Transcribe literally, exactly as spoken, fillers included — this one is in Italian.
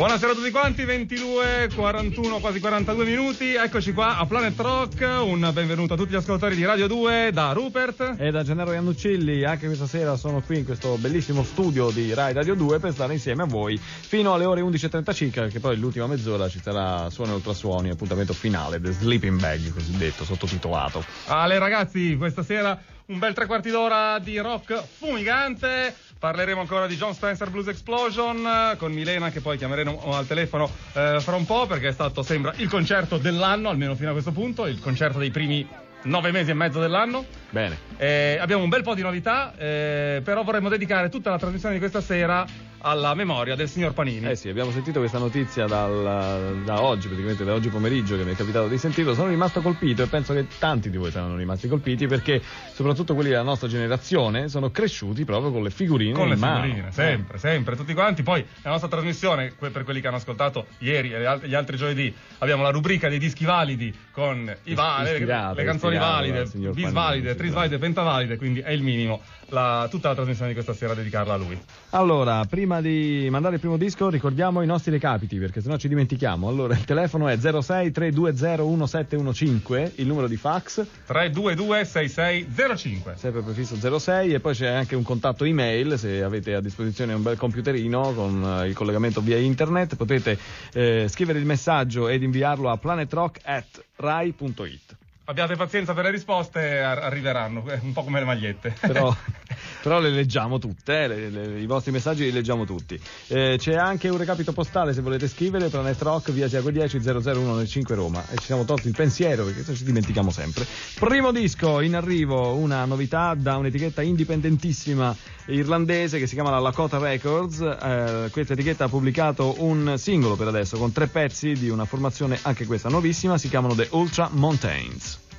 Buonasera a tutti quanti, ventidue, quarantuno, quasi quarantadue minuti, eccoci qua a Planet Rock, un benvenuto a tutti gli ascoltatori di Radio due da Rupert e da Gennaro Iannuccilli. Anche questa sera sono qui in questo bellissimo studio di Rai Radio due per stare insieme a voi fino alle ore undici e trenta circa, perché poi l'ultima mezz'ora ci sarà Suoni e Ultrasuoni, appuntamento finale, The Sleeping Bag cosiddetto, sottotitolato. Ale ragazzi, questa sera un bel tre quarti d'ora di rock fumigante. Parleremo ancora di Jon Spencer Blues Explosion con Milena, che poi chiameremo al telefono eh, fra un po', perché è stato, sembra, il concerto dell'anno, almeno fino a questo punto, il concerto dei primi nove mesi e mezzo dell'anno. Bene. Eh, abbiamo un bel po' di novità, eh, però vorremmo dedicare tutta la trasmissione di questa sera alla memoria del signor Panini. Eh sì, abbiamo sentito questa notizia dal, da oggi, praticamente da oggi pomeriggio, che mi è capitato di sentirlo. Sono rimasto colpito e penso che tanti di voi saranno rimasti colpiti, perché soprattutto quelli della nostra generazione sono cresciuti proprio con le figurine con in le mano. figurine, sempre, sempre, tutti quanti. Poi la nostra trasmissione, per quelli che hanno ascoltato ieri e gli altri giovedì, abbiamo la rubrica dei dischi validi con i va- le, le canzoni valide, bis valide, tris valide, pentavalide, quindi è il minimo la, tutta la trasmissione di questa sera dedicarla a lui. Allora, prima di mandare il primo disco ricordiamo i nostri recapiti, perché sennò ci dimentichiamo. Allora, il telefono è zero sei tre due zero uno sette uno cinque, il numero di fax tre due due sei sei zero cinque, sempre prefisso zero sei, e poi c'è anche un contatto email. Se avete a disposizione un bel computerino con il collegamento via internet, potete eh, scrivere il messaggio ed inviarlo a planetrock at rai punto it. Abbiate pazienza per le risposte, arriveranno, un po' come le magliette. Però, però le leggiamo tutte, eh, le, le, i vostri messaggi li leggiamo tutti. Eh, c'è anche un recapito postale se volete scrivere, Planet Rock, via Siago dieci zero zero uno nel cinque Roma. E ci siamo tolti il pensiero, perché se ci dimentichiamo sempre. Primo disco in arrivo, una novità da un'etichetta indipendentissima irlandese che si chiama la Lakota Records. Eh, questa etichetta ha pubblicato un singolo per adesso con tre pezzi di una formazione anche questa nuovissima, si chiamano The Ultra Mountains.